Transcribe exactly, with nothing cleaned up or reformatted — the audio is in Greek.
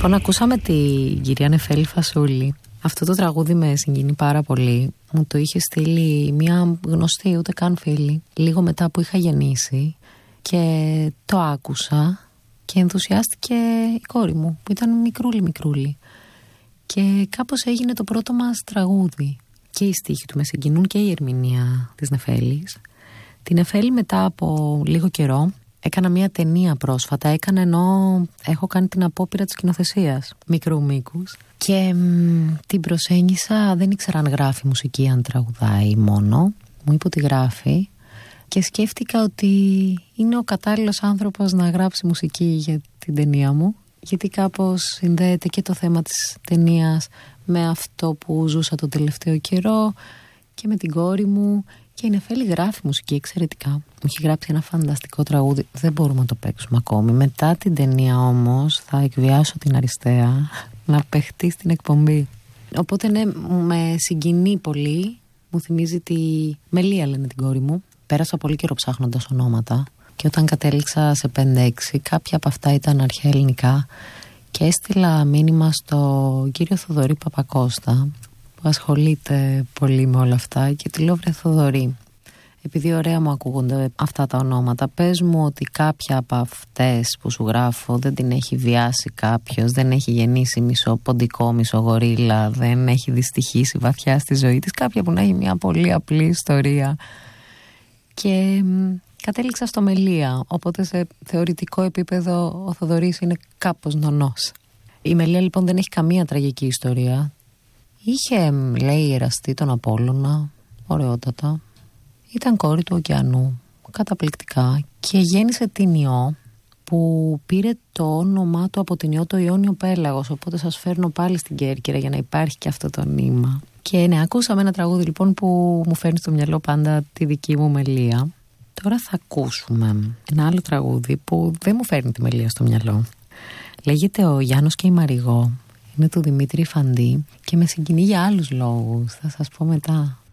Λοιπόν, ακούσαμε την κυρία Νεφέλη Φασούλη. Αυτό το τραγούδι με συγκινεί πάρα πολύ. Μου το είχε στείλει μια γνωστή, ούτε καν φίλη, λίγο μετά που είχα γεννήσει, και το άκουσα και ενθουσιάστηκε η κόρη μου, που ήταν μικρούλη μικρούλη, και κάπως έγινε το πρώτο μας τραγούδι. Και οι στίχοι του με συγκινούν και η ερμηνεία της Νεφέλης. Την Νεφέλη μετά από λίγο καιρό έκανα μια ταινία πρόσφατα. Έκανα ενώ έχω κάνει την απόπειρα της σκηνοθεσίας μικρού μήκους. Και μ, την προσέγγισα, δεν ήξερα αν γράφει μουσική, αν τραγουδάει μόνο. Μου είπε ότι γράφει. Και σκέφτηκα ότι είναι ο κατάλληλος άνθρωπος να γράψει μουσική για την ταινία μου. Γιατί κάπως συνδέεται και το θέμα της ταινίας με αυτό που ζούσα τον τελευταίο καιρό και με την κόρη μου. Και η Νεφέλη γράφει μουσική εξαιρετικά. Μου έχει γράψει ένα φανταστικό τραγούδι. Δεν μπορούμε να το παίξουμε ακόμη. Μετά την ταινία όμως θα εκβιάσω την Αριστεία να παιχτεί στην εκπομπή. Οπότε ναι, με συγκινεί πολύ. Μου θυμίζει τη Μελία, λένε την κόρη μου. Πέρασα πολύ καιρό ψάχνοντας ονόματα. Και όταν κατέληξα σε πέντε έξι, κάποια από αυτά ήταν αρχαία ελληνικά. Και έστειλα μήνυμα στο κύριο Θοδωρή Παπακώστα, που ασχολείται πολύ με όλα αυτά, και του λέω: βρε Θοδωρή, επειδή ωραία μου ακούγονται αυτά τα ονόματα, πες μου ότι κάποια από αυτές που σου γράφω δεν την έχει βιάσει κάποιος, δεν έχει γεννήσει μισό ποντικό, μισό γορίλα, δεν έχει δυστυχήσει βαθιά στη ζωή της, κάποια που να έχει μια πολύ απλή ιστορία. Και μ, κατέληξα στο Μελία, οπότε σε θεωρητικό επίπεδο ο Θοδωρής είναι κάπως νονός. Η Μελία λοιπόν δεν έχει καμία τραγική ιστορία. Είχε, λέει, εραστεί τον Απόλλωνα, ωραιότατα. Ήταν κόρη του ωκεανού, καταπληκτικά. Και γέννησε την Ιώ, που πήρε το όνομά του από την Ιώ, το Ιόνιο Πέλαγος. Οπότε σας φέρνω πάλι στην Κέρκυρα για να υπάρχει και αυτό το νήμα. Και ναι, ακούσαμε ένα τραγούδι λοιπόν που μου φέρνει στο μυαλό πάντα τη δική μου Μελία. Τώρα θα ακούσουμε ένα άλλο τραγούδι που δεν μου φέρνει τη Μελία στο μυαλό. Λέγεται «Ο Γιάννος και η Μαριγώ». Είναι του Δημήτρη Φαντή και με συγκινεί για άλλους λόγους. Θα σας πω μετά.